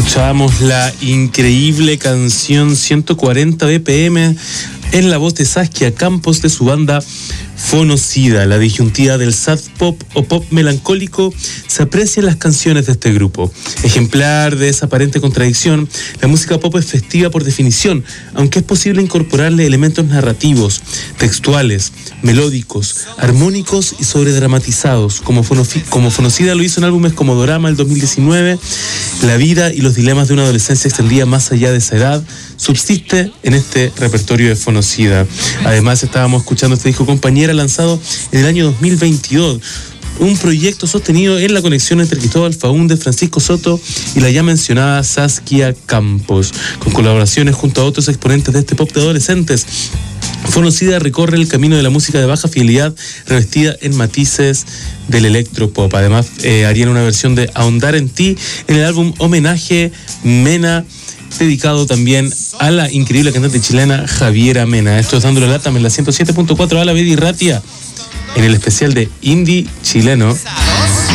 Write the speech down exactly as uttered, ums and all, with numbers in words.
Escuchábamos la increíble canción ciento cuarenta B P M en la voz de Saskia Campos de su banda Fonocida. La disyuntiva del sad pop o pop melancólico se aprecia en las canciones de este grupo. Ejemplar de esa aparente contradicción, la música pop es festiva por definición, aunque es posible incorporarle elementos narrativos, textuales, melódicos, armónicos y sobredramatizados, como, Fonofi- como Fonocida lo hizo en álbumes como Dorama el dos mil diecinueve. La vida y los dilemas de una adolescencia extendida más allá de esa edad subsiste en este repertorio de Fonocida. Además, estábamos escuchando este disco Compañera, lanzado en el año dos mil veintidós, un proyecto sostenido en la conexión entre Cristóbal Faúndez, Francisco Soto y la ya mencionada Saskia Campos, con colaboraciones junto a otros exponentes de este pop de adolescentes. Fonocida recorre el camino de la música de baja fidelidad revestida en matices del electropop. Además, eh, harían una versión de Ahondar en ti en el álbum Homenaje Mena, dedicado también a la increíble cantante chilena Javiera Mena. Esto es Dándole Lata en la ciento siete punto cuatro a la Bedi Ratia, en el especial de indie chileno